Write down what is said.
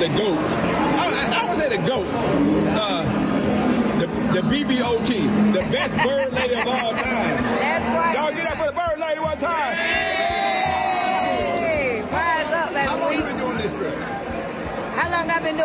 the GOAT. I would say the GOAT. The BBOT, the best bird lady of all time. That's right. Y'all get up for the bird lady one time.